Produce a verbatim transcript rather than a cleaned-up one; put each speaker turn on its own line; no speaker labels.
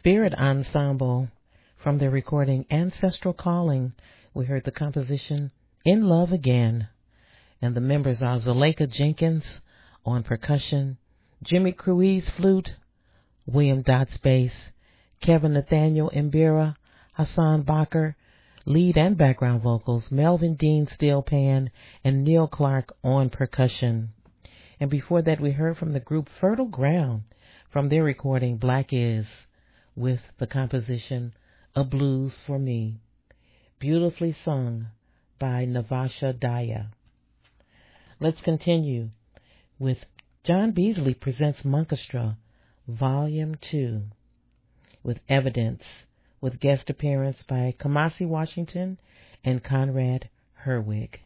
Spirit Ensemble, from their recording Ancestral Calling, we heard the composition In Love Again. And the members are Zuleika Jenkins on percussion, Jimmy Cruise flute, William Dotz bass, Kevin Nathaniel Mbira, Hassan Baker lead and background vocals, Melvin Dean steel pan, and Neil Clark on percussion. And before that, we heard from the group Fertile Ground from their recording Black Is, with the composition A Blues for Me, beautifully sung by Navasha Daya. Let's continue with John Beasley Presents Monkestra, Volume two, with Evidence, with guest appearance by Kamasi Washington and Conrad Herwig.